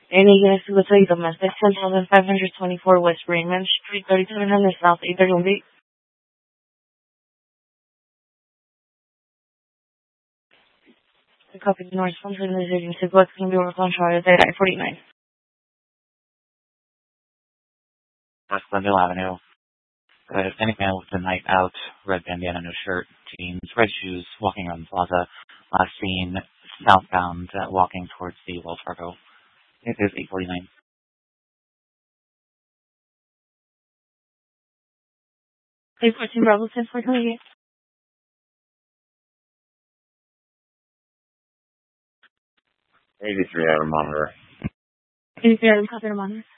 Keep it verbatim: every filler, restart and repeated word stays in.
Any units to the domestic, ten thousand five hundred twenty-four West Raymond Street, thirty-seven hundred South, eight thirty-one B. The copy the North Front Organization to what's going to be worked on Charlotte at I forty-nine. West Glendale Avenue. Uh, any man with the night out, red bandana, no shirt, jeans, red shoes, walking around the plaza. Last seen southbound, uh, walking towards the Wells Fargo. It is eight forty-nine. eight fourteen Bravo, ten four twenty-eight. eighty-three, I have a monitor. eighty-three, I have a monitor.